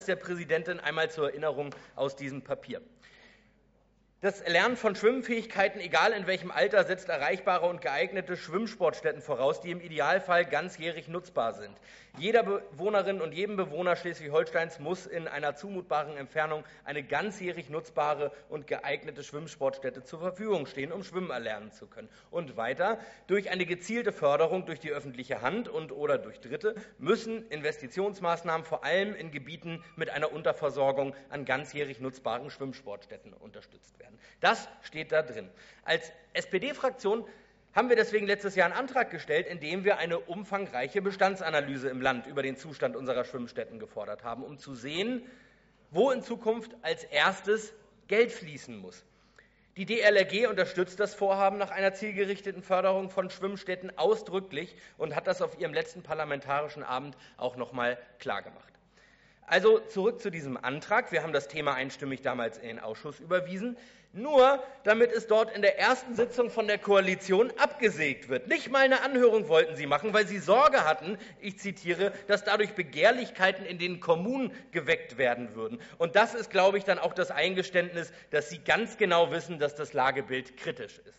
der Präsidentin einmal zur Erinnerung aus diesem Papier. Das Erlernen von Schwimmfähigkeiten, egal in welchem Alter, setzt erreichbare und geeignete Schwimmsportstätten voraus, die im Idealfall ganzjährig nutzbar sind. Jeder Bewohnerin und jedem Bewohner Schleswig-Holsteins muss in einer zumutbaren Entfernung eine ganzjährig nutzbare und geeignete Schwimmsportstätte zur Verfügung stehen, um Schwimmen erlernen zu können. Und weiter, durch eine gezielte Förderung durch die öffentliche Hand und/oder durch Dritte müssen Investitionsmaßnahmen vor allem in Gebieten mit einer Unterversorgung an ganzjährig nutzbaren Schwimmsportstätten unterstützt werden. Das steht da drin. Als SPD-Fraktion haben wir deswegen letztes Jahr einen Antrag gestellt, in dem wir eine umfangreiche Bestandsanalyse im Land über den Zustand unserer Schwimmstätten gefordert haben, um zu sehen, wo in Zukunft als erstes Geld fließen muss. Die DLRG unterstützt das Vorhaben nach einer zielgerichteten Förderung von Schwimmstätten ausdrücklich und hat das auf ihrem letzten parlamentarischen Abend auch noch mal klargemacht. Also zurück zu diesem Antrag. Wir haben das Thema einstimmig damals in den Ausschuss überwiesen, nur damit es dort in der ersten Sitzung von der Koalition abgesägt wird. Nicht mal eine Anhörung wollten sie machen, weil sie Sorge hatten, ich zitiere, dass dadurch Begehrlichkeiten in den Kommunen geweckt werden würden. Und das ist, glaube ich, dann auch das Eingeständnis, dass sie ganz genau wissen, dass das Lagebild kritisch ist.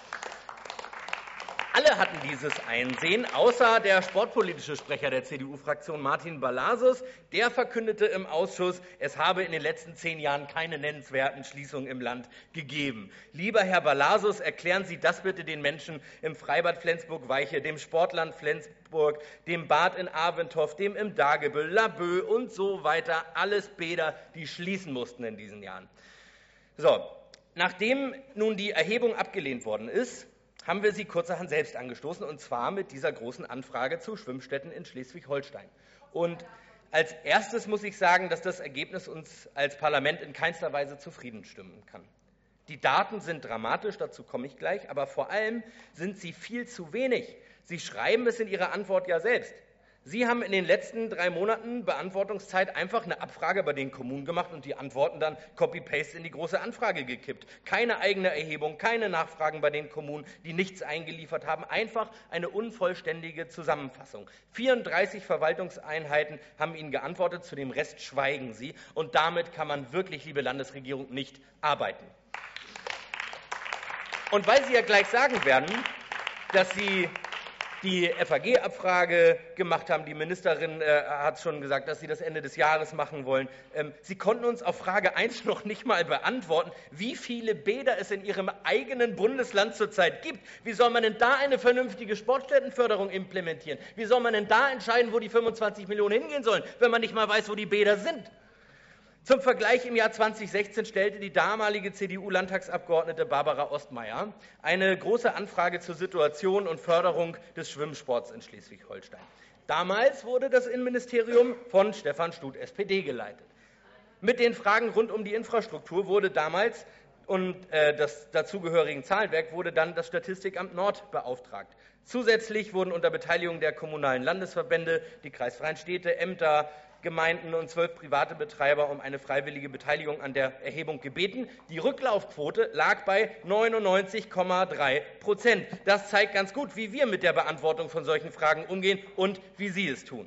Alle hatten dieses Einsehen, außer der sportpolitische Sprecher der CDU-Fraktion Martin Balasus. Der verkündete im Ausschuss, es habe in den letzten 10 Jahren keine nennenswerten Schließungen im Land gegeben. Lieber Herr Balasus, erklären Sie das bitte den Menschen im Freibad Flensburg-Weiche, dem Sportland Flensburg, dem Bad in Aventoft, dem im Dagebüll, Laboe und so weiter. Alles Bäder, die schließen mussten in diesen Jahren. So, nachdem nun die Erhebung abgelehnt worden ist, haben wir sie kurzerhand selbst angestoßen, und zwar mit dieser großen Anfrage zu Schwimmstätten in Schleswig-Holstein. Und als erstes muss ich sagen, dass das Ergebnis uns als Parlament in keinster Weise zufrieden stimmen kann. Die Daten sind dramatisch, dazu komme ich gleich, aber vor allem sind sie viel zu wenig. Sie schreiben es in Ihrer Antwort ja selbst. Sie haben in den letzten 3 Monaten Beantwortungszeit einfach eine Abfrage bei den Kommunen gemacht und die Antworten dann Copy-Paste in die große Anfrage gekippt. Keine eigene Erhebung, keine Nachfragen bei den Kommunen, die nichts eingeliefert haben, einfach eine unvollständige Zusammenfassung. 34 Verwaltungseinheiten haben Ihnen geantwortet, zu dem Rest schweigen Sie, und damit kann man wirklich, liebe Landesregierung, nicht arbeiten. Und weil Sie ja gleich sagen werden, dass Sie die FAG-Abfrage gemacht haben. Die Ministerin hat schon gesagt, dass sie das Ende des Jahres machen wollen. Sie konnten uns auf Frage 1 noch nicht mal beantworten, wie viele Bäder es in Ihrem eigenen Bundesland zurzeit gibt. Wie soll man denn da eine vernünftige Sportstättenförderung implementieren? Wie soll man denn da entscheiden, wo die 25 Millionen hingehen sollen, wenn man nicht mal weiß, wo die Bäder sind? Zum Vergleich, im Jahr 2016 stellte die damalige CDU-Landtagsabgeordnete Barbara Ostmeier eine große Anfrage zur Situation und Förderung des Schwimmsports in Schleswig-Holstein. Damals wurde das Innenministerium von Stefan Stut, SPD, geleitet. Mit den Fragen rund um die Infrastruktur wurde damals und das dazugehörigen Zahlenwerk wurde dann das Statistikamt Nord beauftragt. Zusätzlich wurden unter Beteiligung der kommunalen Landesverbände, die kreisfreien Städte, Ämter, Gemeinden und 12 private Betreiber um eine freiwillige Beteiligung an der Erhebung gebeten. Die Rücklaufquote lag bei 99,3%. Das zeigt ganz gut, wie wir mit der Beantwortung von solchen Fragen umgehen und wie Sie es tun.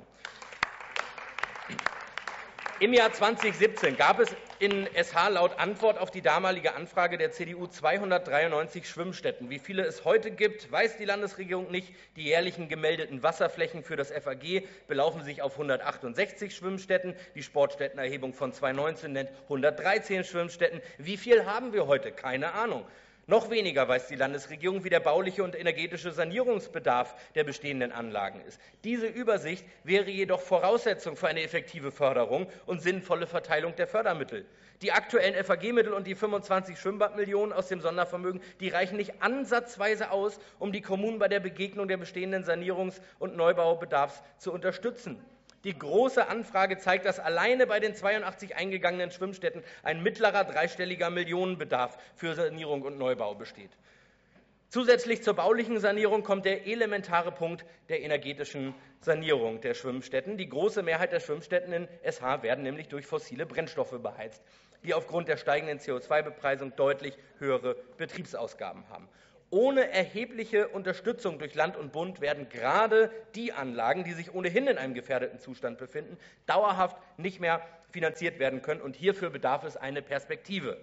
Im Jahr 2017 gab es in SH laut Antwort auf die damalige Anfrage der CDU 293 Schwimmstätten. Wie viele es heute gibt, weiß die Landesregierung nicht. Die jährlichen gemeldeten Wasserflächen für das FAG belaufen sich auf 168 Schwimmstätten. Die Sportstättenerhebung von 2019 nennt 113 Schwimmstätten. Wie viel haben wir heute? Keine Ahnung. Noch weniger weiß die Landesregierung, wie der bauliche und energetische Sanierungsbedarf der bestehenden Anlagen ist. Diese Übersicht wäre jedoch Voraussetzung für eine effektive Förderung und sinnvolle Verteilung der Fördermittel. Die aktuellen FAG-Mittel und die 25 Schwimmbadmillionen aus dem Sondervermögen, die reichen nicht ansatzweise aus, um die Kommunen bei der Begegnung der bestehenden Sanierungs- und Neubaubedarfs zu unterstützen. Die große Anfrage zeigt, dass alleine bei den 82 eingegangenen Schwimmstätten ein mittlerer dreistelliger Millionenbedarf für Sanierung und Neubau besteht. Zusätzlich zur baulichen Sanierung kommt der elementare Punkt der energetischen Sanierung der Schwimmstätten. Die große Mehrheit der Schwimmstätten in SH werden nämlich durch fossile Brennstoffe beheizt, die aufgrund der steigenden CO2-Bepreisung deutlich höhere Betriebsausgaben haben. Ohne erhebliche Unterstützung durch Land und Bund werden gerade die Anlagen, die sich ohnehin in einem gefährdeten Zustand befinden, dauerhaft nicht mehr finanziert werden können. Und hierfür bedarf es einer Perspektive.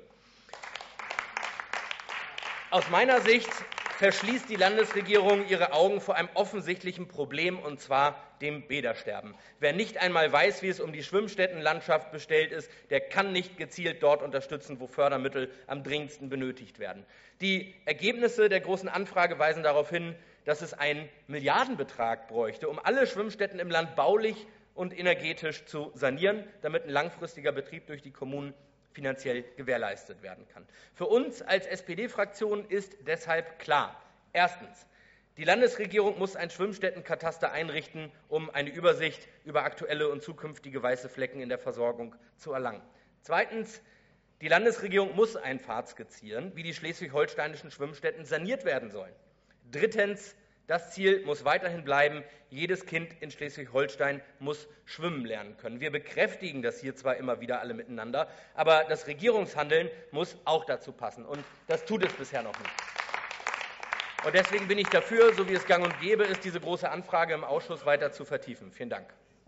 Aus meiner Sicht verschließt die Landesregierung ihre Augen vor einem offensichtlichen Problem, und zwar dem Bädersterben. Wer nicht einmal weiß, wie es um die Schwimmstättenlandschaft bestellt ist, der kann nicht gezielt dort unterstützen, wo Fördermittel am dringendsten benötigt werden. Die Ergebnisse der großen Anfrage weisen darauf hin, dass es einen Milliardenbetrag bräuchte, um alle Schwimmstätten im Land baulich und energetisch zu sanieren, damit ein langfristiger Betrieb durch die Kommunen finanziell gewährleistet werden kann. Für uns als SPD-Fraktion ist deshalb klar: Erstens, die Landesregierung muss ein Schwimmstättenkataster einrichten, um eine Übersicht über aktuelle und zukünftige weiße Flecken in der Versorgung zu erlangen. Zweitens, die Landesregierung muss einen Pfad skizzieren, wie die schleswig-holsteinischen Schwimmstätten saniert werden sollen. Drittens, das Ziel muss weiterhin bleiben: Jedes Kind in Schleswig-Holstein muss schwimmen lernen können. Wir bekräftigen das hier zwar immer wieder alle miteinander, aber das Regierungshandeln muss auch dazu passen. Und das tut es bisher noch nicht. Und deswegen bin ich dafür, so wie es gang und gäbe ist, diese große Anfrage im Ausschuss weiter zu vertiefen. Vielen Dank.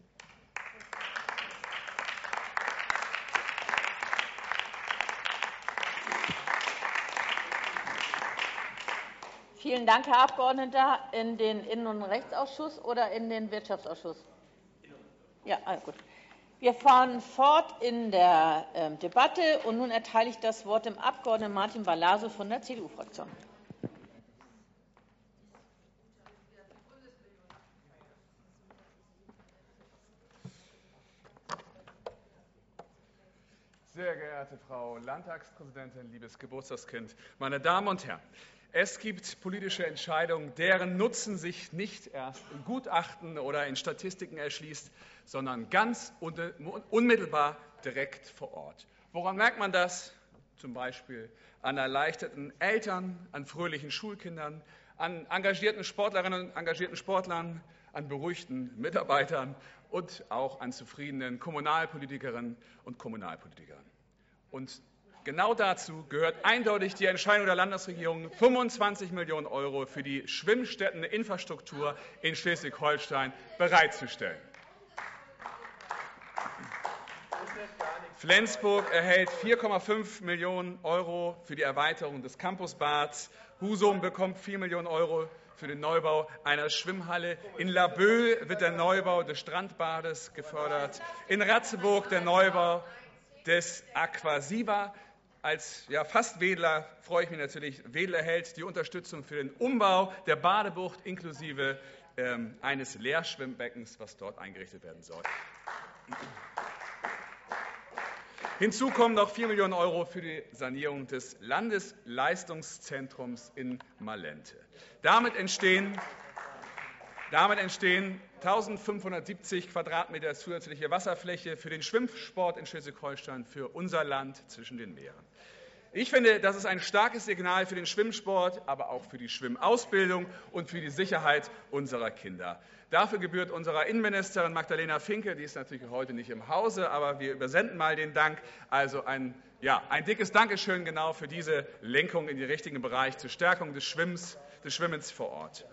Vielen Dank, Herr Abgeordneter. In den Innen- und Rechtsausschuss oder in den Wirtschaftsausschuss? Ja, gut. Wir fahren fort in der Debatte. Und nun erteile ich das Wort dem Abgeordneten Martin Barlase von der CDU-Fraktion. Sehr geehrte Frau Landtagspräsidentin, liebes Geburtstagskind, meine Damen und Herren! Es gibt politische Entscheidungen, deren Nutzen sich nicht erst in Gutachten oder in Statistiken erschließt, sondern ganz unmittelbar direkt vor Ort. Woran merkt man das? Zum Beispiel an erleichterten Eltern, an fröhlichen Schulkindern, an engagierten Sportlerinnen und engagierten Sportlern, an beruhigten Mitarbeitern und auch an zufriedenen Kommunalpolitikerinnen und Kommunalpolitikern. Und genau dazu gehört eindeutig die Entscheidung der Landesregierung, 25 Millionen € für die Schwimmstätteninfrastruktur in Schleswig-Holstein bereitzustellen. Flensburg erhält 4,5 Millionen € für die Erweiterung des Campusbads. Husum bekommt 4 Millionen € für den Neubau einer Schwimmhalle. In Laboe wird der Neubau des Strandbades gefördert. In Ratzeburg der Neubau des Aquasiva. Als Fast-Wedler freue ich mich natürlich, Wedel erhält die Unterstützung für den Umbau der Badebucht inklusive eines Leerschwimmbeckens, was dort eingerichtet werden soll. Hinzu kommen noch 4 Millionen € für die Sanierung des Landesleistungszentrums in Malente. Damit entstehen 1.570 Quadratmeter zusätzliche Wasserfläche für den Schwimmsport in Schleswig-Holstein, für unser Land zwischen den Meeren. Ich finde, das ist ein starkes Signal für den Schwimmsport, aber auch für die Schwimmausbildung und für die Sicherheit unserer Kinder. Dafür gebührt unserer Innenministerin Magdalena Finke, die ist natürlich heute nicht im Hause, aber wir übersenden mal den Dank. Also ein dickes Dankeschön genau für diese Lenkung in den richtigen Bereich zur Stärkung des Schwimmens vor Ort.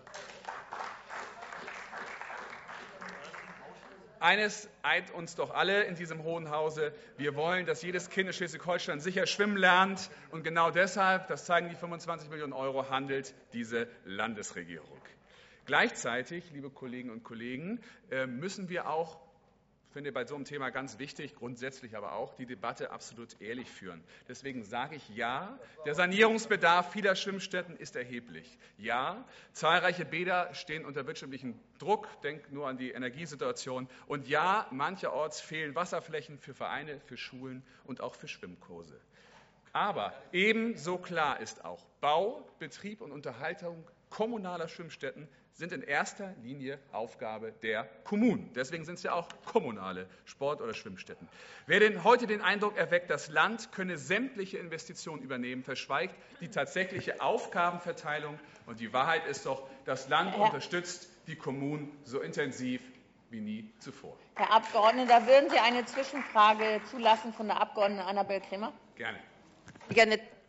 Eines eint uns doch alle in diesem Hohen Hause: Wir wollen, dass jedes Kind in Schleswig-Holstein sicher schwimmen lernt. Und genau deshalb, das zeigen die 25 Millionen €, handelt diese Landesregierung. Gleichzeitig, liebe Kolleginnen und Kollegen, müssen wir auch, ich finde bei so einem Thema ganz wichtig, grundsätzlich aber auch, die Debatte absolut ehrlich führen. Deswegen sage ich ja, der Sanierungsbedarf vieler Schwimmstätten ist erheblich. Ja, zahlreiche Bäder stehen unter wirtschaftlichem Druck, denkt nur an die Energiesituation. Und ja, mancherorts fehlen Wasserflächen für Vereine, für Schulen und auch für Schwimmkurse. Aber ebenso klar ist auch: Bau, Betrieb und Unterhaltung kommunaler Schwimmstätten sind in erster Linie Aufgabe der Kommunen. Deswegen sind es ja auch kommunale Sport- oder Schwimmstätten. Wer denn heute den Eindruck erweckt, das Land könne sämtliche Investitionen übernehmen, verschweigt die tatsächliche Aufgabenverteilung. Und die Wahrheit ist doch, das Land unterstützt die Kommunen so intensiv wie nie zuvor. Herr Abgeordneter, würden Sie eine Zwischenfrage zulassen von der Abgeordneten Annabel Kremer? Gerne. Gerne.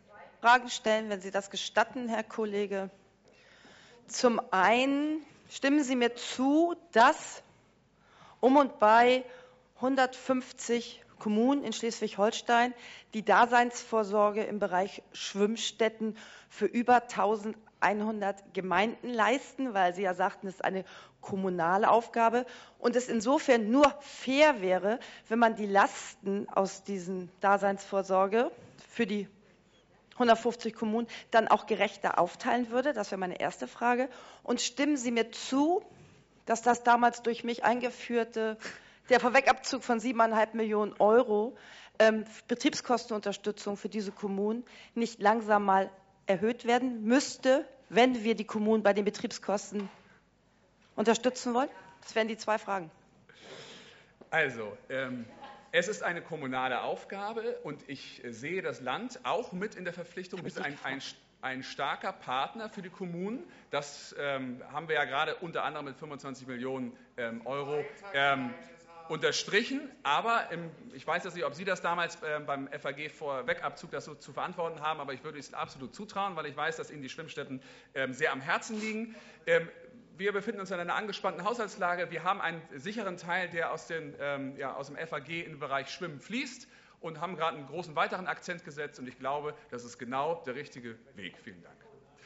Fragen stellen, wenn Sie das gestatten, Herr Kollege. Zum einen stimmen Sie mir zu, dass um und bei 150 Kommunen in Schleswig-Holstein die Daseinsvorsorge im Bereich Schwimmstätten für über 1100 Gemeinden leisten, weil Sie ja sagten, es ist eine kommunale Aufgabe und es insofern nur fair wäre, wenn man die Lasten aus diesen Daseinsvorsorge für die 150 Kommunen dann auch gerechter aufteilen würde. Das wäre meine erste Frage. Und stimmen Sie mir zu, dass das damals durch mich eingeführte, der Vorwegabzug von 7,5 Millionen Euro Betriebskostenunterstützung für diese Kommunen nicht langsam mal erhöht werden müsste, wenn wir die Kommunen bei den Betriebskosten unterstützen wollen? Das wären die zwei Fragen. Also, es ist eine kommunale Aufgabe und ich sehe das Land auch mit in der Verpflichtung, ist ein starker Partner für die Kommunen. Das haben wir ja gerade unter anderem mit 25 Millionen Euro unterstrichen. Aber ich weiß jetzt nicht, ob Sie das damals beim FAG Vorwegabzug das so zu verantworten haben, aber ich würde es absolut zutrauen, weil ich weiß, dass Ihnen die Schwimmstätten sehr am Herzen liegen. Wir befinden uns in einer angespannten Haushaltslage. Wir haben einen sicheren Teil, der aus dem FAG in den Bereich Schwimmen fließt und haben gerade einen großen weiteren Akzent gesetzt. Und ich glaube, das ist genau der richtige Weg. Vielen Dank.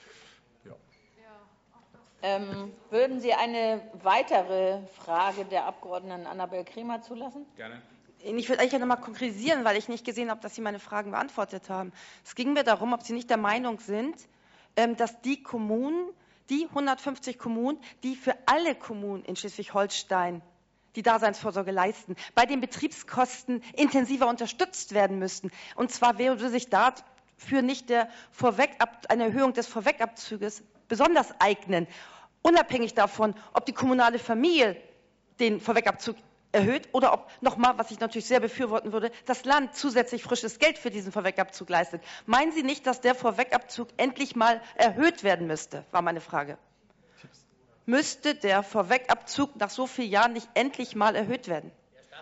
Ja. Würden Sie eine weitere Frage der Abgeordneten Annabel Kremer zulassen? Gerne. Ich würde eigentlich noch mal konkretisieren, weil ich nicht gesehen habe, dass Sie meine Fragen beantwortet haben. Es ging mir darum, ob Sie nicht der Meinung sind, dass die Kommunen, die 150 Kommunen, die für alle Kommunen in Schleswig-Holstein die Daseinsvorsorge leisten, bei den Betriebskosten intensiver unterstützt werden müssten. Und zwar würde sich dafür nicht eine Erhöhung des Vorwegabzuges besonders eignen, unabhängig davon, ob die kommunale Familie den Vorwegabzug erhöht oder ob nochmal, was ich natürlich sehr befürworten würde, das Land zusätzlich frisches Geld für diesen Vorwegabzug leistet. Meinen Sie nicht, dass der Vorwegabzug endlich mal erhöht werden müsste, war meine Frage. Müsste der Vorwegabzug nach so vielen Jahren nicht endlich mal erhöht werden?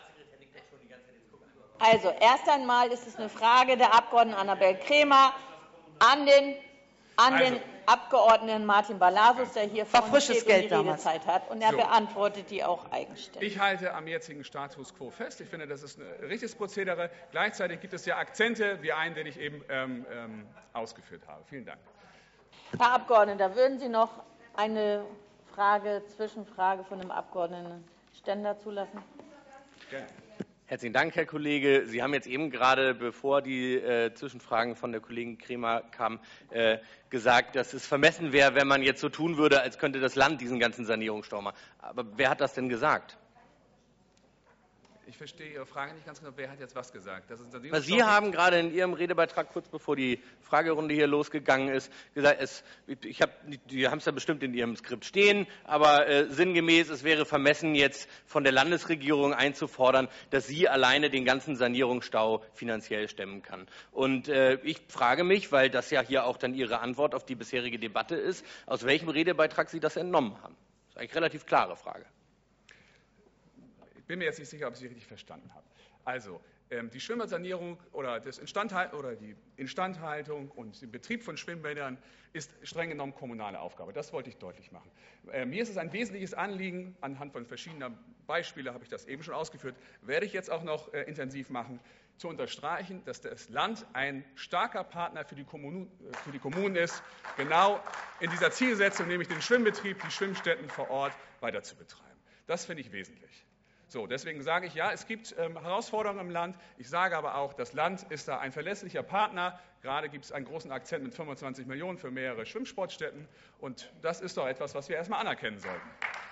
Also erst einmal ist es eine Frage der Abgeordneten Annabel Kremer an den Abgeordneten Martin Balasus, der hier vorne steht und die Redezeit hat. Und er beantwortet die auch eigenständig. Ich halte am jetzigen Status quo fest. Ich finde, das ist ein richtiges Prozedere. Gleichzeitig gibt es ja Akzente, wie einen, den ich eben ausgeführt habe. Vielen Dank. Herr Abgeordneter, würden Sie noch eine Zwischenfrage von dem Abgeordneten Stender zulassen? Gerne. Herzlichen Dank, Herr Kollege. Sie haben jetzt eben gerade, bevor die Zwischenfragen von der Kollegin Kremer kamen, gesagt, dass es vermessen wäre, wenn man jetzt so tun würde, als könnte das Land diesen ganzen Sanierungsstau machen. Aber wer hat das denn gesagt? Ich verstehe Ihre Frage nicht ganz genau. Wer hat jetzt was gesagt? Sie haben gerade in Ihrem Redebeitrag, kurz bevor die Fragerunde hier losgegangen ist, gesagt, die haben es ja bestimmt in Ihrem Skript stehen, aber sinngemäß, es wäre vermessen, jetzt von der Landesregierung einzufordern, dass sie alleine den ganzen Sanierungsstau finanziell stemmen kann. Und ich frage mich, weil das ja hier auch dann Ihre Antwort auf die bisherige Debatte ist, aus welchem Redebeitrag Sie das entnommen haben. Das ist eigentlich eine relativ klare Frage. Ich bin mir jetzt nicht sicher, ob ich Sie richtig verstanden habe. Also, die Schwimmbadsanierung oder die Instandhaltung und der Betrieb von Schwimmbädern ist streng genommen kommunale Aufgabe. Das wollte ich deutlich machen. Mir ist es ein wesentliches Anliegen, anhand von verschiedener Beispiele habe ich das eben schon ausgeführt, werde ich jetzt auch noch intensiv machen, zu unterstreichen, dass das Land ein starker Partner für die Kommunen ist, genau in dieser Zielsetzung, nämlich den Schwimmbetrieb, die Schwimmstätten vor Ort weiter zu betreiben. Das finde ich wesentlich. So, deswegen sage ich, ja, es gibt Herausforderungen im Land. Ich sage aber auch, das Land ist da ein verlässlicher Partner. Gerade gibt es einen großen Akzent mit 25 Millionen für mehrere Schwimmsportstätten. Und das ist doch etwas, was wir erstmal anerkennen sollten.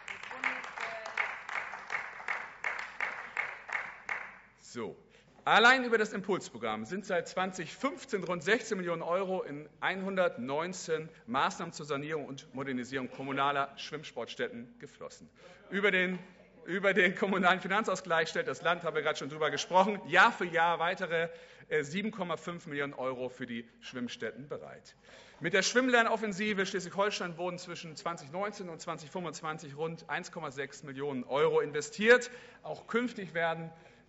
So, allein über das Impulsprogramm sind seit 2015 rund 16 Millionen Euro in 119 Maßnahmen zur Sanierung und Modernisierung kommunaler Schwimmsportstätten geflossen. Über den kommunalen Finanzausgleich stellt das Land, haben wir gerade schon drüber gesprochen, Jahr für Jahr weitere 7,5 Millionen Euro für die Schwimmstätten bereit. Mit der Schwimmlernoffensive Schleswig-Holstein wurden zwischen 2019 und 2025 rund 1,6 Millionen Euro investiert. Auch künftig werden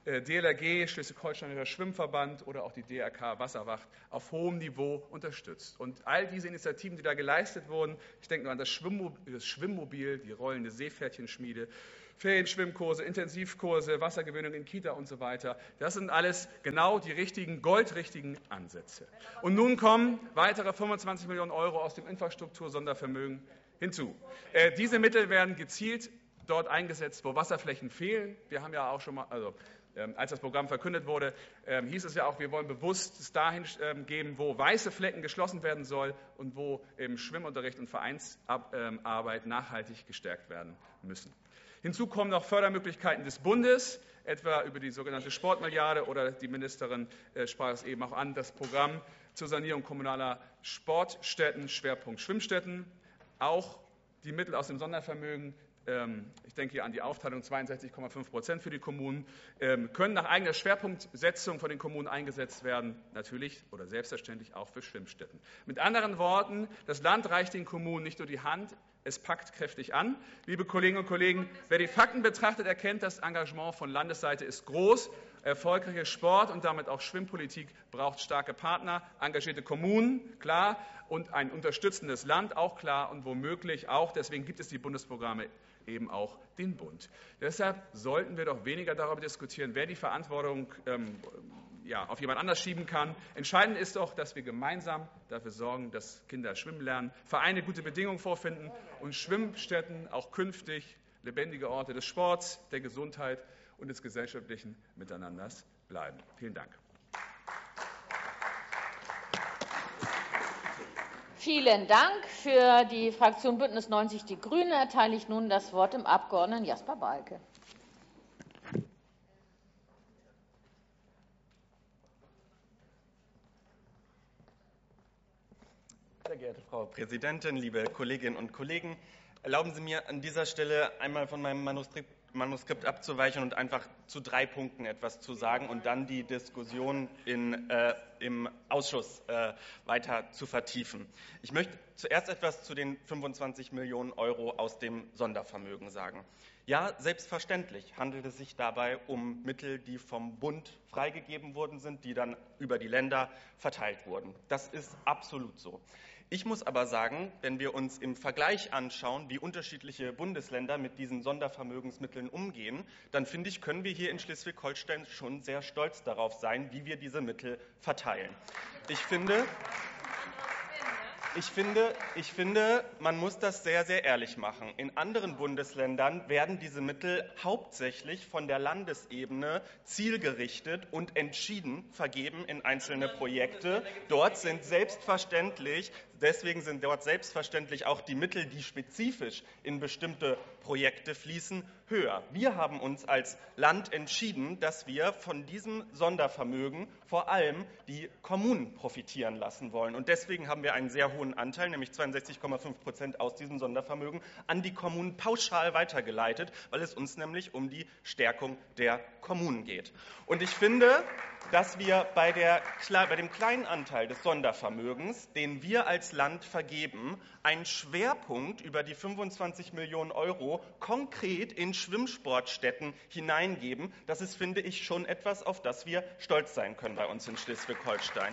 DLRG, Schleswig-Holsteinischer Schwimmverband oder auch die DRK Wasserwacht auf hohem Niveau unterstützt. Und all diese Initiativen, die da geleistet wurden, ich denke nur an das Schwimmmobil, die rollende Seepferdchenschmiede, Ferienschwimmkurse, Intensivkurse, Wassergewöhnung in Kita und so weiter. Das sind alles genau die richtigen, goldrichtigen Ansätze. Und nun kommen weitere 25 Millionen Euro aus dem Infrastruktur-Sondervermögen hinzu. Diese Mittel werden gezielt dort eingesetzt, wo Wasserflächen fehlen. Wir haben ja auch schon mal, als das Programm verkündet wurde, hieß es ja auch, wir wollen bewusst es dahin geben, wo weiße Flecken geschlossen werden soll und wo im Schwimmunterricht und Vereinsarbeit nachhaltig gestärkt werden müssen. Hinzu kommen noch Fördermöglichkeiten des Bundes, etwa über die sogenannte Sportmilliarde, oder die Ministerin sprach es eben auch an, das Programm zur Sanierung kommunaler Sportstätten, Schwerpunkt Schwimmstätten, auch die Mittel aus dem Sondervermögen, ich denke hier an die Aufteilung 62,5% für die Kommunen, können nach eigener Schwerpunktsetzung von den Kommunen eingesetzt werden, natürlich oder selbstverständlich auch für Schwimmstätten. Mit anderen Worten, das Land reicht den Kommunen nicht nur die Hand, es packt kräftig an. Liebe Kolleginnen und Kollegen, wer die Fakten betrachtet, erkennt, das Engagement von Landesseite ist groß. Erfolgreiche Sport- und damit auch Schwimmpolitik braucht starke Partner, engagierte Kommunen, klar, und ein unterstützendes Land, auch klar, und womöglich auch, deswegen gibt es die Bundesprogramme, eben auch den Bund. Deshalb sollten wir doch weniger darüber diskutieren, wer die Verantwortung auf jemand anders schieben kann. Entscheidend ist doch, dass wir gemeinsam dafür sorgen, dass Kinder schwimmen lernen, Vereine gute Bedingungen vorfinden und Schwimmstätten auch künftig lebendige Orte des Sports, der Gesundheit und des gesellschaftlichen Miteinanders bleiben. Vielen Dank. Vielen Dank. Für die Fraktion Bündnis 90 Die Grünen erteile ich nun das Wort dem Abgeordneten Jasper Balke. Sehr geehrte Frau Präsidentin, liebe Kolleginnen und Kollegen, erlauben Sie mir an dieser Stelle einmal von meinem Manuskript abzuweichen und einfach zu 3 Punkten etwas zu sagen und dann die Diskussion im Ausschuss weiter zu vertiefen. Ich möchte zuerst etwas zu den 25 Millionen Euro aus dem Sondervermögen sagen. Ja, selbstverständlich handelt es sich dabei um Mittel, die vom Bund freigegeben worden sind, die dann über die Länder verteilt wurden. Das ist absolut so. Ich muss aber sagen, wenn wir uns im Vergleich anschauen, wie unterschiedliche Bundesländer mit diesen Sondervermögensmitteln umgehen, dann finde ich, können wir hier in Schleswig-Holstein schon sehr stolz darauf sein, wie wir diese Mittel verteilen. Ich finde, man muss das sehr, sehr ehrlich machen. In anderen Bundesländern werden diese Mittel hauptsächlich von der Landesebene zielgerichtet und entschieden vergeben in einzelne Projekte. Deswegen sind dort selbstverständlich auch die Mittel, die spezifisch in bestimmte Projekte fließen, höher. Wir haben uns als Land entschieden, dass wir von diesem Sondervermögen vor allem die Kommunen profitieren lassen wollen. Und deswegen haben wir einen sehr hohen Anteil, nämlich 62,5% aus diesem Sondervermögen, an die Kommunen pauschal weitergeleitet, weil es uns nämlich um die Stärkung der Kommunen geht. Und ich finde, dass wir bei dem kleinen Anteil des Sondervermögens, den wir als Land vergeben, einen Schwerpunkt über die 25 Millionen Euro konkret in Schwimmsportstätten hineingeben. Das ist, finde ich, schon etwas, auf das wir stolz sein können bei uns in Schleswig-Holstein.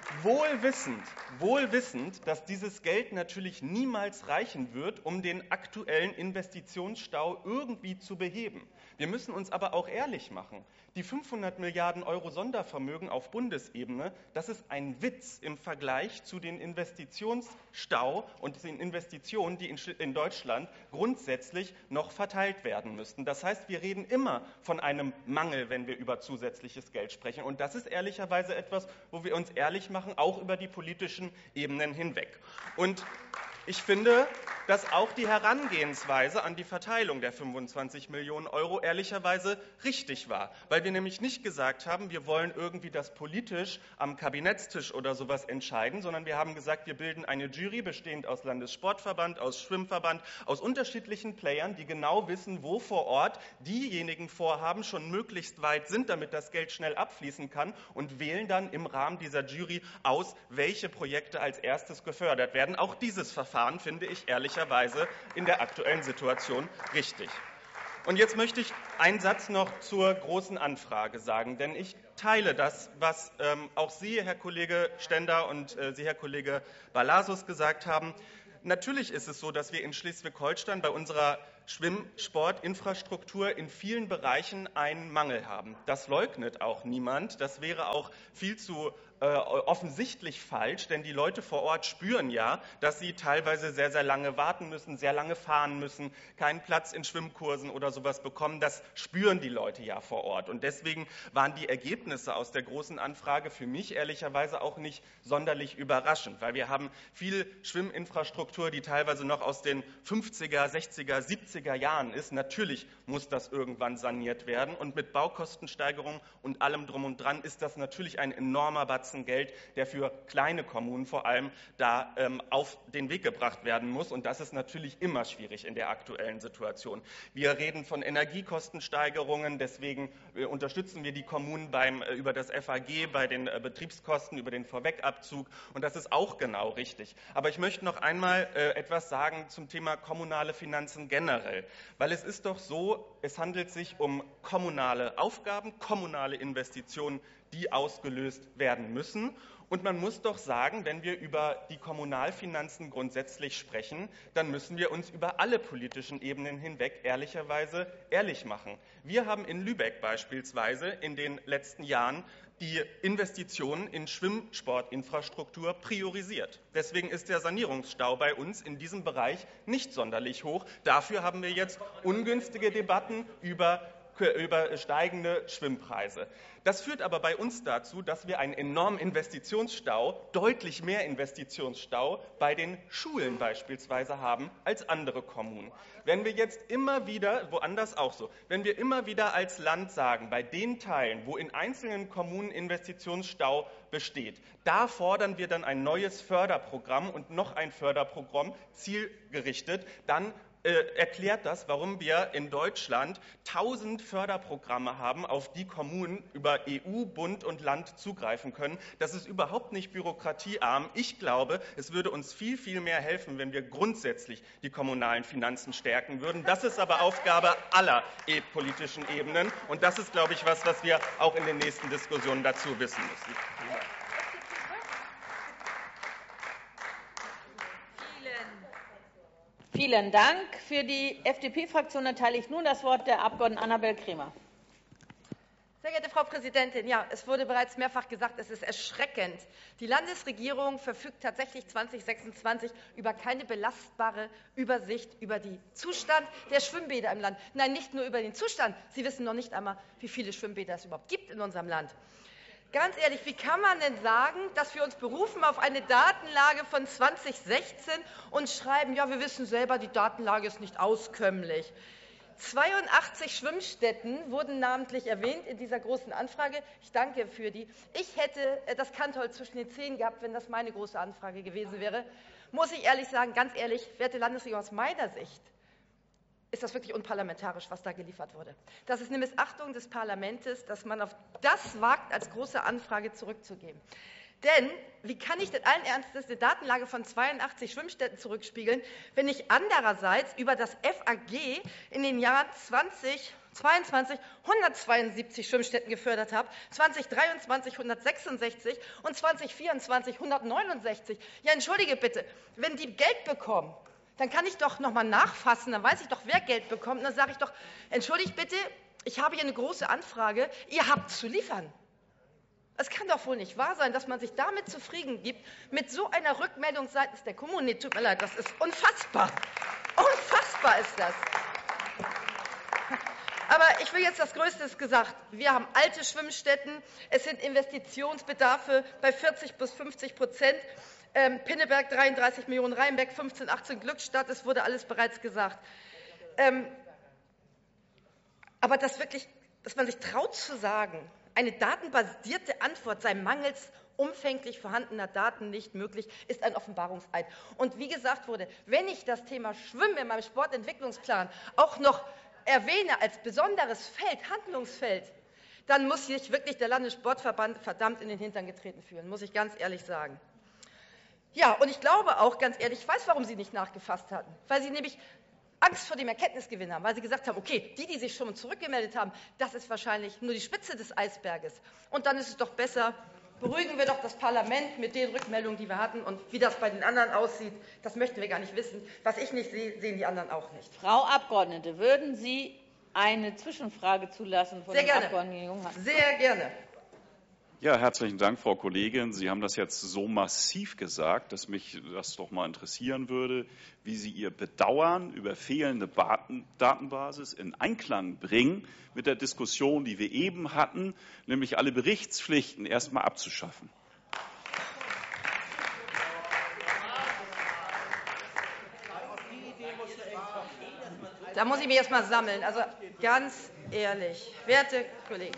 Wohl wissend, dass dieses Geld natürlich niemals reichen wird, um den aktuellen Investitionsstau irgendwie zu beheben. Wir müssen uns aber auch ehrlich machen. Die 500 Milliarden Euro Sondervermögen auf Bundesebene, das ist ein Witz im Vergleich zu den Investitionsstau und den Investitionen, die in Deutschland grundsätzlich noch verteilt werden müssten. Das heißt, wir reden immer von einem Mangel, wenn wir über zusätzliches Geld sprechen. Und das ist ehrlicherweise etwas, wo wir uns ehrlich machen, auch über die politischen Ebenen hinweg. Und ich finde, dass auch die Herangehensweise an die Verteilung der 25 Millionen Euro ehrlicherweise richtig war, weil wir nämlich nicht gesagt haben, wir wollen irgendwie das politisch am Kabinettstisch oder sowas entscheiden, sondern wir haben gesagt, wir bilden eine Jury bestehend aus Landessportverband, aus Schwimmverband, aus unterschiedlichen Playern, die genau wissen, wo vor Ort diejenigen Vorhaben schon möglichst weit sind, damit das Geld schnell abfließen kann, und wählen dann im Rahmen dieser Jury aus, welche Projekte als erstes gefördert werden. Auch dieses Verfahren finde ich ehrlicherweise in der aktuellen Situation richtig. Und jetzt möchte ich einen Satz noch zur Großen Anfrage sagen, denn ich teile das, was auch Sie, Herr Kollege Stender, und Sie, Herr Kollege Balasus, gesagt haben. Natürlich ist es so, dass wir in Schleswig-Holstein bei unserer Schwimmsportinfrastruktur in vielen Bereichen einen Mangel haben. Das leugnet auch niemand. Das wäre auch viel zu offensichtlich falsch, denn die Leute vor Ort spüren ja, dass sie teilweise sehr, sehr lange warten müssen, sehr lange fahren müssen, keinen Platz in Schwimmkursen oder sowas bekommen. Das spüren die Leute ja vor Ort. Und deswegen waren die Ergebnisse aus der Großen Anfrage für mich ehrlicherweise auch nicht sonderlich überraschend, weil wir haben viel Schwimminfrastruktur, die teilweise noch aus den 50er, 60er, 70er Jahren ist. Natürlich muss das irgendwann saniert werden. Und mit Baukostensteigerung und allem drum und dran ist das natürlich ein enormer Batzen Geld, der für kleine Kommunen vor allem da auf den Weg gebracht werden muss. Und das ist natürlich immer schwierig in der aktuellen Situation. Wir reden von Energiekostensteigerungen, deswegen unterstützen wir die Kommunen über das FAG bei den Betriebskosten, über den Vorwegabzug. Und das ist auch genau richtig. Aber ich möchte noch einmal etwas sagen zum Thema kommunale Finanzen generell. Weil es ist doch so, es handelt sich um kommunale Aufgaben, kommunale Investitionen, die ausgelöst werden müssen. Und man muss doch sagen, wenn wir über die Kommunalfinanzen grundsätzlich sprechen, dann müssen wir uns über alle politischen Ebenen hinweg ehrlicherweise ehrlich machen. Wir haben in Lübeck beispielsweise in den letzten Jahren die Investitionen in Schwimmsportinfrastruktur priorisiert. Deswegen ist der Sanierungsstau bei uns in diesem Bereich nicht sonderlich hoch. Dafür haben wir jetzt ungünstige Debatten über steigende Schwimmpreise. Das führt aber bei uns dazu, dass wir einen enormen Investitionsstau, deutlich mehr Investitionsstau bei den Schulen beispielsweise haben als andere Kommunen. Wenn wir jetzt immer wieder, woanders auch so, wenn wir immer wieder als Land sagen, bei den Teilen, wo in einzelnen Kommunen Investitionsstau besteht, da fordern wir dann ein neues Förderprogramm und noch ein Förderprogramm zielgerichtet, dann erklärt das, warum wir in Deutschland 1000 Förderprogramme haben, auf die Kommunen über EU, Bund und Land zugreifen können. Das ist überhaupt nicht bürokratiearm. Ich glaube, es würde uns viel, viel mehr helfen, wenn wir grundsätzlich die kommunalen Finanzen stärken würden. Das ist aber Aufgabe aller politischen Ebenen. Und das ist, glaube ich, was wir auch in den nächsten Diskussionen dazu wissen müssen. Vielen Dank. Für die FDP-Fraktion erteile ich nun das Wort der Abgeordneten Annabel Kremer. Sehr geehrte Frau Präsidentin, ja, es wurde bereits mehrfach gesagt, es ist erschreckend. Die Landesregierung verfügt tatsächlich 2026 über keine belastbare Übersicht über den Zustand der Schwimmbäder im Land. Nein, nicht nur über den Zustand. Sie wissen noch nicht einmal, wie viele Schwimmbäder es überhaupt gibt in unserem Land. Ganz ehrlich, wie kann man denn sagen, dass wir uns berufen auf eine Datenlage von 2016 und schreiben, ja, wir wissen selber, die Datenlage ist nicht auskömmlich. 82 Schwimmstätten wurden namentlich erwähnt in dieser Großen Anfrage. Ich danke für die. Ich hätte das Kantholz zwischen den Zähnen gehabt, wenn das meine große Anfrage gewesen wäre. Muss ich ehrlich sagen, ganz ehrlich, werte Landesregierung, aus meiner Sicht ist das wirklich unparlamentarisch, was da geliefert wurde. Das ist eine Missachtung des Parlaments, dass man auf das wagt, als große Anfrage zurückzugeben. Denn wie kann ich denn allen Ernstes eine Datenlage von 82 Schwimmstätten zurückspiegeln, wenn ich andererseits über das FAG in den Jahren 2022 172 Schwimmstätten gefördert habe, 2023 166 und 2024 169. Ja, entschuldige bitte, wenn die Geld bekommen, dann kann ich doch noch mal nachfassen, dann weiß ich doch, wer Geld bekommt. Und dann sage ich doch, entschuldigt bitte, ich habe hier eine große Anfrage, ihr habt zu liefern. Es kann doch wohl nicht wahr sein, dass man sich damit zufrieden gibt, mit so einer Rückmeldung seitens der Kommunen. Nee, tut mir leid, das ist unfassbar. Unfassbar ist das. Aber ich will jetzt das Größte gesagt. Wir haben alte Schwimmstätten, es sind Investitionsbedarfe bei 40-50%. Pinneberg 33 Millionen, Rheinbeck 15, 18, Glückstadt, es wurde alles bereits gesagt. Aber dass man sich traut zu sagen, eine datenbasierte Antwort sei mangels umfänglich vorhandener Daten nicht möglich, ist ein Offenbarungseid. Und wie gesagt wurde, wenn ich das Thema Schwimmen in meinem Sportentwicklungsplan auch noch erwähne als besonderes Feld, Handlungsfeld, dann muss sich wirklich der Landessportverband verdammt in den Hintern getreten fühlen, muss ich ganz ehrlich sagen. Ja, und ich glaube auch, ganz ehrlich, ich weiß, warum Sie nicht nachgefasst hatten. Weil Sie nämlich Angst vor dem Erkenntnisgewinn haben, weil sie gesagt haben, okay, die sich schon zurückgemeldet haben, das ist wahrscheinlich nur die Spitze des Eisberges. Und dann ist es doch besser, beruhigen wir doch das Parlament mit den Rückmeldungen, die wir hatten. Und wie das bei den anderen aussieht, das möchten wir gar nicht wissen. Was ich nicht sehe, sehen die anderen auch nicht. Frau Abgeordnete, würden Sie eine Zwischenfrage zulassen von dem Abgeordneten Junghann? Sehr gerne. Ja, herzlichen Dank, Frau Kollegin. Sie haben das jetzt so massiv gesagt, dass mich das doch mal interessieren würde, wie Sie Ihr Bedauern über fehlende Datenbasis in Einklang bringen mit der Diskussion, die wir eben hatten, nämlich alle Berichtspflichten erst mal abzuschaffen. Da muss ich mich erst mal sammeln. Also ganz ehrlich, werte Kollegen.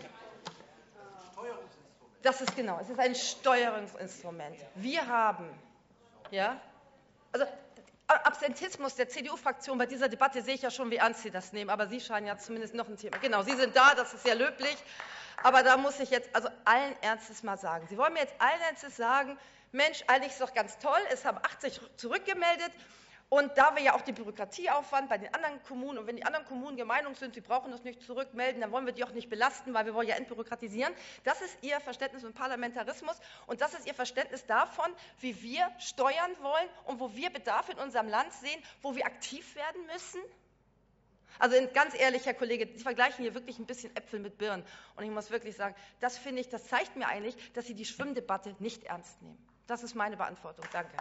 Das ist genau, es ist ein Steuerungsinstrument. Wir haben, ja, also Absentismus der CDU-Fraktion bei dieser Debatte sehe ich ja schon, wie ernst Sie das nehmen, aber Sie scheinen ja zumindest noch ein Thema. Genau, Sie sind da, das ist sehr löblich, aber da muss ich jetzt also allen Ernstes mal sagen. Sie wollen mir jetzt allen Ernstes sagen, Mensch, eigentlich ist es doch ganz toll, es haben 80 zurückgemeldet. Und da wir ja auch den Bürokratieaufwand bei den anderen Kommunen, und wenn die anderen Kommunen der Meinung sind, sie brauchen das nicht zurückmelden, dann wollen wir die auch nicht belasten, weil wir wollen ja entbürokratisieren. Das ist Ihr Verständnis von Parlamentarismus und das ist Ihr Verständnis davon, wie wir steuern wollen und wo wir Bedarf in unserem Land sehen, wo wir aktiv werden müssen. Also ganz ehrlich, Herr Kollege, Sie vergleichen hier wirklich ein bisschen Äpfel mit Birnen. Und ich muss wirklich sagen, das finde ich, das zeigt mir eigentlich, dass Sie die Schwimmdebatte nicht ernst nehmen. Das ist meine Beantwortung. Danke.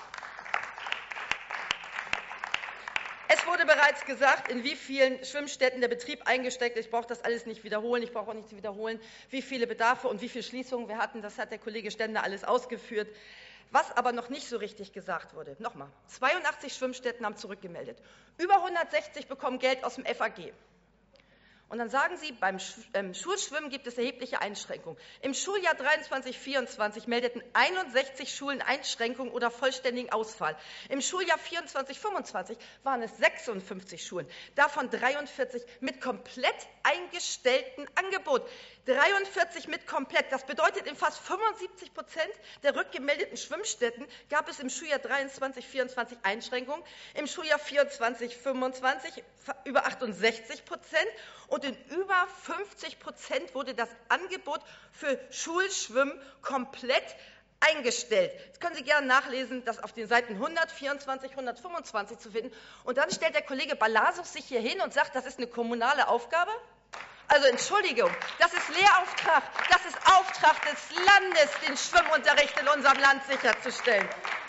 Es wurde bereits gesagt, in wie vielen Schwimmstätten der Betrieb eingesteckt ist. Ich brauche das alles nicht wiederholen. Ich brauche auch nicht zu wiederholen, wie viele Bedarfe und wie viele Schließungen wir hatten. Das hat der Kollege Stender alles ausgeführt. Was aber noch nicht so richtig gesagt wurde, nochmal, 82 Schwimmstätten haben zurückgemeldet. Über 160 bekommen Geld aus dem FAG. Und dann sagen Sie, beim Schulschwimmen gibt es erhebliche Einschränkungen. Im Schuljahr 23/24 meldeten 61 Schulen Einschränkungen oder vollständigen Ausfall. Im Schuljahr 24/25 waren es 56 Schulen, davon 43 mit komplett eingestellten Angebot. 43 mit komplett. Das bedeutet, in fast 75% der rückgemeldeten Schwimmstätten gab es im Schuljahr 23/24 Einschränkungen, im Schuljahr 24/25 über 68% und in über 50% wurde das Angebot für Schulschwimmen komplett eingestellt. Das können Sie gerne nachlesen, das auf den Seiten 124, 125 zu finden. Und dann stellt der Kollege Balasus sich hier hin und sagt, das ist eine kommunale Aufgabe. Also Entschuldigung, das ist Lehrauftrag, das ist Auftrag des Landes, den Schwimmunterricht in unserem Land sicherzustellen.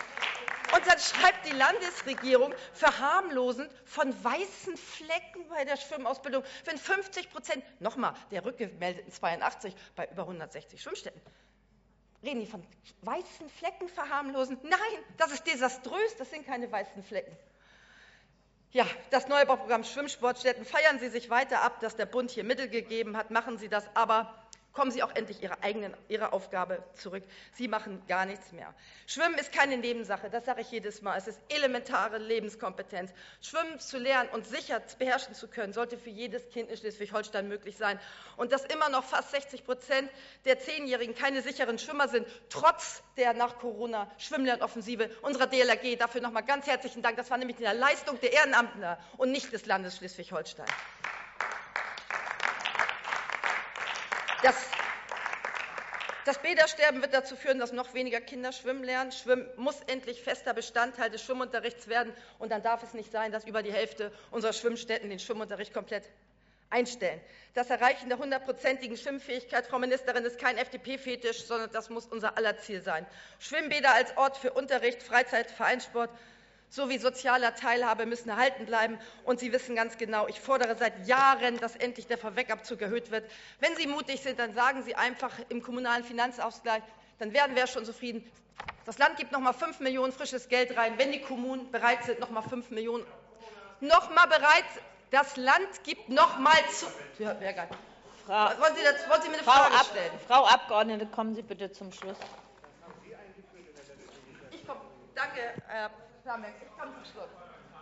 Und dann schreibt die Landesregierung verharmlosend von weißen Flecken bei der Schwimmausbildung, wenn 50%, nochmal, der rückgemeldeten 82 bei über 160 Schwimmstätten, reden die von weißen Flecken verharmlosen? Nein, das ist desaströs, das sind keine weißen Flecken. Ja, das Neubauprogramm Schwimmsportstätten, feiern Sie sich weiter ab, dass der Bund hier Mittel gegeben hat, machen Sie das, aber kommen Sie auch endlich Ihrer Aufgabe zurück. Sie machen gar nichts mehr. Schwimmen ist keine Nebensache, das sage ich jedes Mal. Es ist elementare Lebenskompetenz. Schwimmen zu lernen und sicher beherrschen zu können, sollte für jedes Kind in Schleswig-Holstein möglich sein. Und dass immer noch fast 60% der 10-Jährigen keine sicheren Schwimmer sind, trotz der nach Corona Schwimmlernoffensive unserer DLRG. Dafür nochmal ganz herzlichen Dank. Das war nämlich eine Leistung der Ehrenamtler und nicht des Landes Schleswig-Holstein. Das Bädersterben wird dazu führen, dass noch weniger Kinder schwimmen lernen. Schwimmen muss endlich fester Bestandteil des Schwimmunterrichts werden. Und dann darf es nicht sein, dass über die Hälfte unserer Schwimmstätten den Schwimmunterricht komplett einstellen. Das Erreichen der 100%igen Schwimmfähigkeit, Frau Ministerin, ist kein FDP-Fetisch, sondern das muss unser aller Ziel sein. Schwimmbäder als Ort für Unterricht, Freizeit, Vereinssport sowie sozialer Teilhabe müssen erhalten bleiben. Und Sie wissen ganz genau, ich fordere seit Jahren, dass endlich der Vorwegabzug erhöht wird. Wenn Sie mutig sind, dann sagen Sie einfach im kommunalen Finanzausgleich, dann werden wir schon zufrieden. Das Land gibt noch mal 5 Millionen frisches Geld rein, wenn die Kommunen bereit sind, noch mal 5 Millionen. Das Land gibt noch mal zu. Ja, wollen Sie mir eine Frage stellen? Frau Abgeordnete, kommen Sie bitte zum Schluss. Danke, Herr Plamek. Ich komme zum Schluss.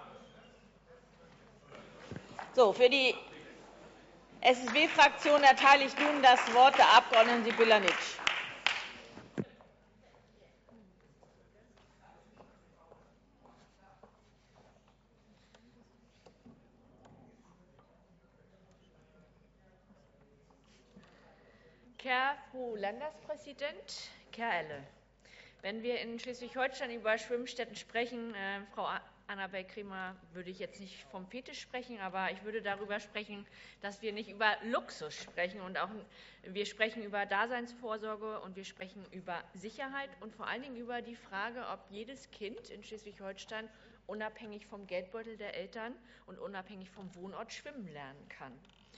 So, für die SSW-Fraktion erteile ich nun das Wort der Abgeordneten Sibylla Nitsch. Herr, Frau Landespräsident, Kerle. Wenn wir in Schleswig-Holstein über Schwimmstätten sprechen, Frau Annabel Kremer, würde ich jetzt nicht vom Fetisch sprechen, aber ich würde darüber sprechen, dass wir nicht über Luxus sprechen und auch wir sprechen über Daseinsvorsorge und wir sprechen über Sicherheit und vor allen Dingen über die Frage, ob jedes Kind in Schleswig-Holstein unabhängig vom Geldbeutel der Eltern und unabhängig vom Wohnort schwimmen lernen kann.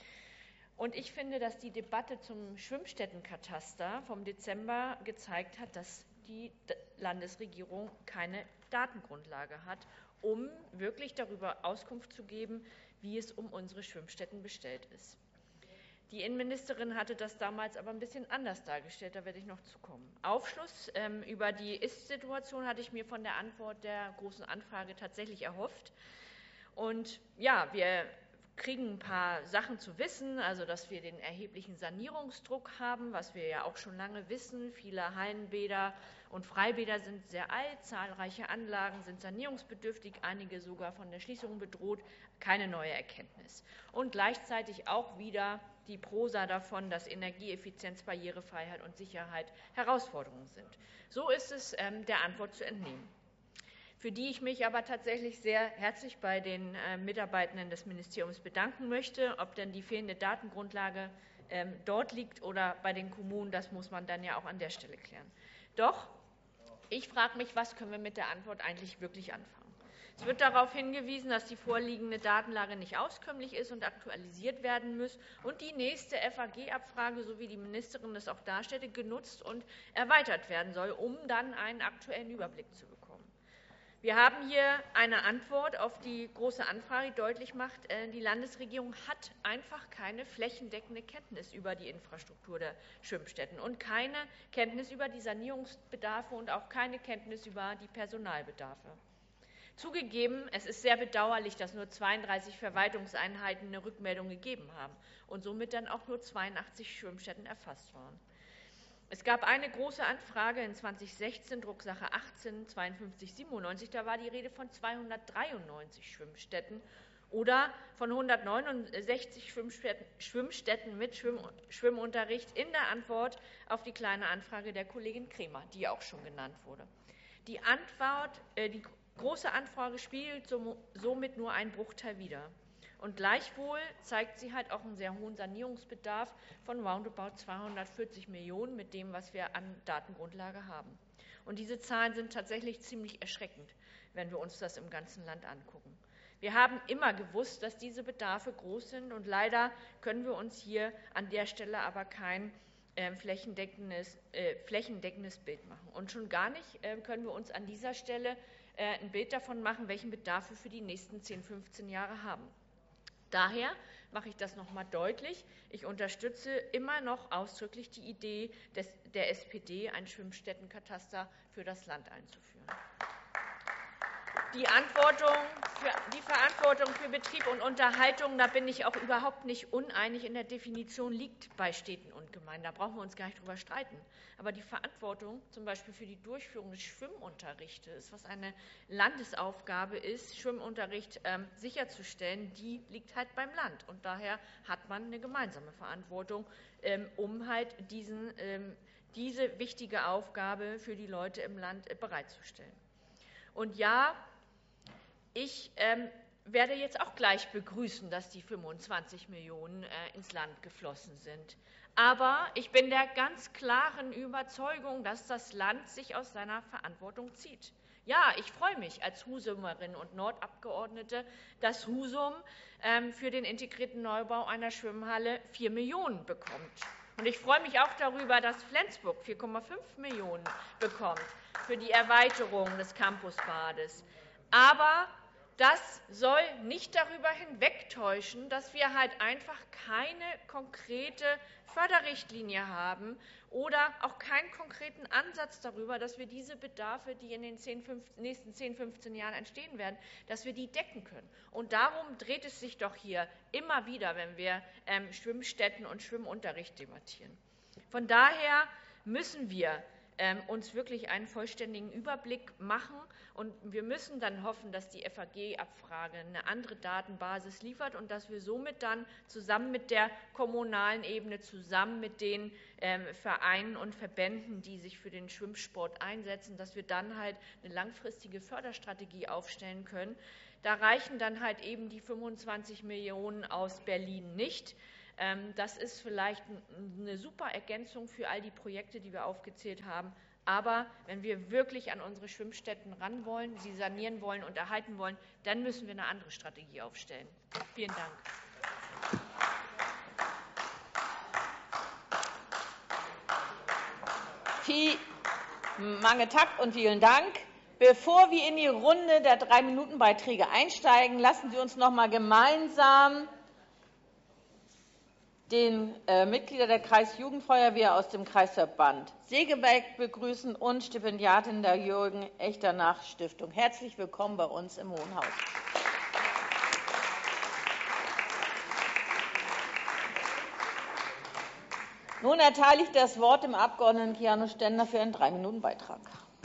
Und ich finde, dass die Debatte zum Schwimmstättenkataster vom Dezember gezeigt hat, dass die Landesregierung keine Datengrundlage hat, um wirklich darüber Auskunft zu geben, wie es um unsere Schwimmstätten bestellt ist. Die Innenministerin hatte das damals aber ein bisschen anders dargestellt, da werde ich noch zu kommen. Aufschluss über die Ist-Situation hatte ich mir von der Antwort der Großen Anfrage tatsächlich erhofft. Und ja, wir kriegen ein paar Sachen zu wissen, also dass wir den erheblichen Sanierungsdruck haben, was wir ja auch schon lange wissen. Viele Hallenbäder und Freibäder sind sehr alt, zahlreiche Anlagen sind sanierungsbedürftig, einige sogar von der Schließung bedroht, keine neue Erkenntnis. Und gleichzeitig auch wieder die Prosa davon, dass Energieeffizienz, Barrierefreiheit und Sicherheit Herausforderungen sind. So ist es der Antwort zu entnehmen, für die ich mich aber tatsächlich sehr herzlich bei den Mitarbeitenden des Ministeriums bedanken möchte. Ob denn die fehlende Datengrundlage dort liegt oder bei den Kommunen, das muss man dann ja auch an der Stelle klären. Doch ich frage mich, was können wir mit der Antwort eigentlich wirklich anfangen? Es wird darauf hingewiesen, dass die vorliegende Datenlage nicht auskömmlich ist und aktualisiert werden muss und die nächste FAG-Abfrage, so wie die Ministerin das auch darstellte, genutzt und erweitert werden soll, um dann einen aktuellen Überblick zu bekommen. Wir haben hier eine Antwort auf die Große Anfrage, die deutlich macht, die Landesregierung hat einfach keine flächendeckende Kenntnis über die Infrastruktur der Schwimmstätten und keine Kenntnis über die Sanierungsbedarfe und auch keine Kenntnis über die Personalbedarfe. Zugegeben, es ist sehr bedauerlich, dass nur 32 Verwaltungseinheiten eine Rückmeldung gegeben haben und somit dann auch nur 82 Schwimmstätten erfasst waren. Es gab eine große Anfrage in 2016, Drucksache 18-5297, da war die Rede von 293 Schwimmstätten oder von 169 Schwimmstätten mit Schwimmunterricht in der Antwort auf die Kleine Anfrage der Kollegin Kremer, die auch schon genannt wurde. Die Große Anfrage spiegelt somit nur einen Bruchteil wider. Und gleichwohl zeigt sie halt auch einen sehr hohen Sanierungsbedarf von roundabout 240 Millionen mit dem, was wir an Datengrundlage haben. Und diese Zahlen sind tatsächlich ziemlich erschreckend, wenn wir uns das im ganzen Land angucken. Wir haben immer gewusst, dass diese Bedarfe groß sind und leider können wir uns hier an der Stelle aber kein flächendeckendes Bild machen. Und schon gar nicht können wir uns an dieser Stelle ein Bild davon machen, welchen Bedarf wir für die nächsten 10, 15 Jahre haben. Daher mache ich das noch einmal deutlich. Ich unterstütze immer noch ausdrücklich die Idee der SPD, ein Schwimmstättenkataster für das Land einzuführen. Die Verantwortung für Betrieb und Unterhaltung, da bin ich auch überhaupt nicht uneinig in der Definition, liegt bei Städten und Gemeinden. Da brauchen wir uns gar nicht drüber streiten. Aber die Verantwortung zum Beispiel für die Durchführung des Schwimmunterrichtes, was eine Landesaufgabe ist, Schwimmunterricht sicherzustellen, die liegt halt beim Land. Und daher hat man eine gemeinsame Verantwortung, um halt diese wichtige Aufgabe für die Leute im Land bereitzustellen. Und ja, ich werde jetzt auch gleich begrüßen, dass die 25 Millionen ins Land geflossen sind. Aber ich bin der ganz klaren Überzeugung, dass das Land sich aus seiner Verantwortung zieht. Ja, ich freue mich als Husumerin und Nordabgeordnete, dass Husum für den integrierten Neubau einer Schwimmhalle 4 Millionen bekommt. Und ich freue mich auch darüber, dass Flensburg 4,5 Millionen bekommt für die Erweiterung des Campusbades. Aber das soll nicht darüber hinwegtäuschen, dass wir halt einfach keine konkrete Förderrichtlinie haben oder auch keinen konkreten Ansatz darüber, dass wir diese Bedarfe, die in den nächsten 10, 15 Jahren entstehen werden, dass wir die decken können. Und darum dreht es sich doch hier immer wieder, wenn wir Schwimmstätten und Schwimmunterricht debattieren. Von daher müssen wir uns wirklich einen vollständigen Überblick machen. Und wir müssen dann hoffen, dass die FAG-Abfrage eine andere Datenbasis liefert und dass wir somit dann zusammen mit der kommunalen Ebene, zusammen mit den Vereinen und Verbänden, die sich für den Schwimmsport einsetzen, dass wir dann halt eine langfristige Förderstrategie aufstellen können. Da reichen dann halt eben die 25 Millionen aus Berlin nicht. Das ist vielleicht eine super Ergänzung für all die Projekte, die wir aufgezählt haben. Aber wenn wir wirklich an unsere Schwimmstätten ran wollen, sie sanieren wollen und erhalten wollen, dann müssen wir eine andere Strategie aufstellen. Vielen Dank. Mange Takt und vielen Dank. Bevor wir in die Runde der 3-Minuten-Beiträge einsteigen, lassen Sie uns noch mal gemeinsam den Mitglieder der Kreisjugendfeuerwehr aus dem Kreisverband Segeberg begrüßen und Stipendiatin der Jürgen-Echternach-Stiftung. Herzlich willkommen bei uns im Hohen Haus. Nun erteile ich das Wort dem Abgeordneten Keanu Stender für einen 3-Minuten-Beitrag.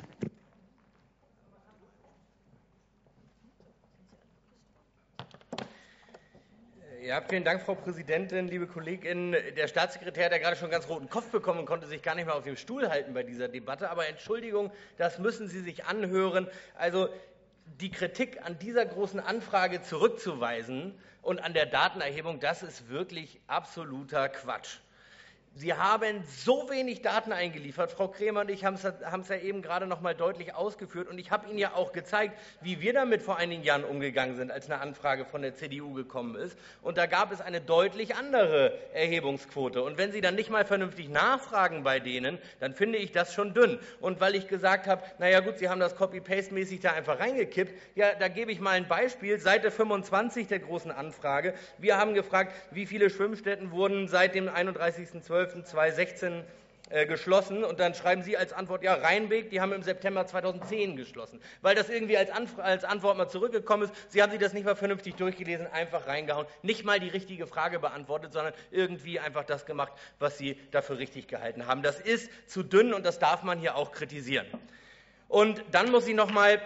Ja, vielen Dank, Frau Präsidentin, liebe Kolleginnen. Der Staatssekretär hat ja gerade schon einen ganz roten Kopf bekommen und konnte sich gar nicht mehr auf dem Stuhl halten bei dieser Debatte. Aber Entschuldigung, das müssen Sie sich anhören. Also die Kritik an dieser großen Anfrage zurückzuweisen und an der Datenerhebung, das ist wirklich absoluter Quatsch. Sie haben so wenig Daten eingeliefert. Frau Kremer und ich haben es ja eben gerade noch mal deutlich ausgeführt. Und ich habe Ihnen ja auch gezeigt, wie wir damit vor einigen Jahren umgegangen sind, als eine Anfrage von der CDU gekommen ist. Und da gab es eine deutlich andere Erhebungsquote. Und wenn Sie dann nicht mal vernünftig nachfragen bei denen, dann finde ich das schon dünn. Und weil ich gesagt habe, naja gut, Sie haben das Copy-Paste-mäßig da einfach reingekippt, ja, da gebe ich mal ein Beispiel. Seite 25 der großen Anfrage. Wir haben gefragt, wie viele Schwimmstätten wurden seit dem 31.12.2016 geschlossen, und dann schreiben Sie als Antwort, ja, Rheinbeek, die haben im September 2010 geschlossen, weil das irgendwie als Antwort mal zurückgekommen ist. Sie haben sich das nicht mal vernünftig durchgelesen, einfach reingehauen, nicht mal die richtige Frage beantwortet, sondern irgendwie einfach das gemacht, was Sie dafür richtig gehalten haben. Das ist zu dünn und das darf man hier auch kritisieren. Und dann muss ich noch mal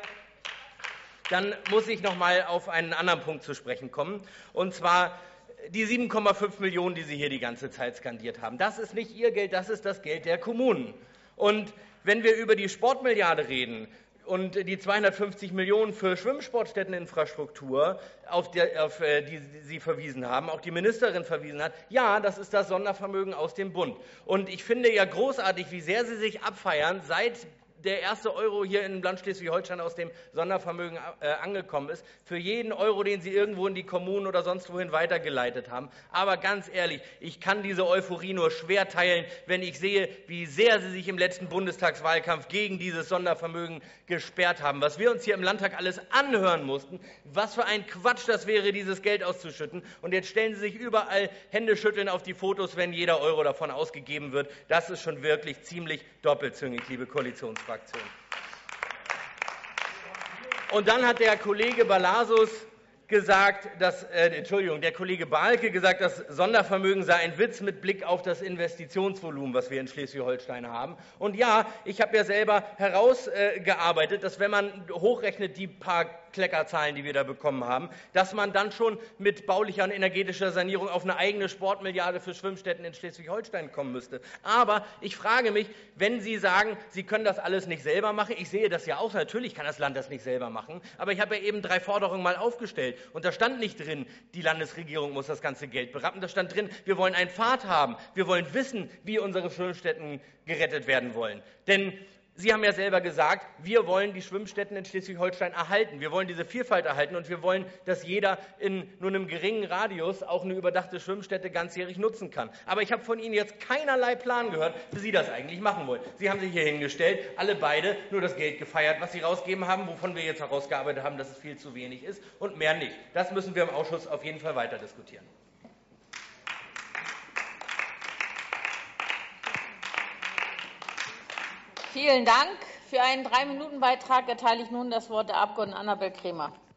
auf einen anderen Punkt zu sprechen kommen, und zwar die 7,5 Millionen, die Sie hier die ganze Zeit skandiert haben. Das ist nicht Ihr Geld, das ist das Geld der Kommunen. Und wenn wir über die Sportmilliarde reden und die 250 Millionen für Schwimmsportstätteninfrastruktur, auf die Sie verwiesen haben, auch die Ministerin verwiesen hat, ja, das ist das Sondervermögen aus dem Bund. Und ich finde ja großartig, wie sehr Sie sich abfeiern, seit der erste Euro hier im Land Schleswig-Holstein aus dem Sondervermögen angekommen ist, für jeden Euro, den Sie irgendwo in die Kommunen oder sonst wohin weitergeleitet haben. Aber ganz ehrlich, ich kann diese Euphorie nur schwer teilen, wenn ich sehe, wie sehr Sie sich im letzten Bundestagswahlkampf gegen dieses Sondervermögen gesperrt haben. Was wir uns hier im Landtag alles anhören mussten, was für ein Quatsch das wäre, dieses Geld auszuschütten. Und jetzt stellen Sie sich überall Händeschütteln auf die Fotos, wenn jeder Euro davon ausgegeben wird. Das ist schon wirklich ziemlich doppelzüngig, liebe Koalitionsfraktion. Und dann hat der Kollege der Kollege Bahlke gesagt, das Sondervermögen sei ein Witz mit Blick auf das Investitionsvolumen, was wir in Schleswig-Holstein haben. Und ja, ich habe ja selber herausgearbeitet, dass wenn man hochrechnet die paar Kleckerzahlen, die wir da bekommen haben, dass man dann schon mit baulicher und energetischer Sanierung auf eine eigene Sportmilliarde für Schwimmstätten in Schleswig-Holstein kommen müsste. Aber ich frage mich, wenn Sie sagen, Sie können das alles nicht selber machen, ich sehe das ja auch, natürlich kann das Land das nicht selber machen, aber ich habe ja eben 3 Forderungen mal aufgestellt und da stand nicht drin, die Landesregierung muss das ganze Geld berappen, da stand drin, wir wollen einen Pfad haben, wir wollen wissen, wie unsere Schwimmstätten gerettet werden wollen. Denn Sie haben ja selber gesagt, wir wollen die Schwimmstätten in Schleswig-Holstein erhalten. Wir wollen diese Vielfalt erhalten und wir wollen, dass jeder in nur einem geringen Radius auch eine überdachte Schwimmstätte ganzjährig nutzen kann. Aber ich habe von Ihnen jetzt keinerlei Plan gehört, wie Sie das eigentlich machen wollen. Sie haben sich hier hingestellt, alle beide nur das Geld gefeiert, was Sie rausgegeben haben, wovon wir jetzt herausgearbeitet haben, dass es viel zu wenig ist und mehr nicht. Das müssen wir im Ausschuss auf jeden Fall weiter diskutieren. Vielen Dank. Für einen 3-Minuten-Beitrag erteile ich nun das Wort der Abgeordneten Annabel Kremer.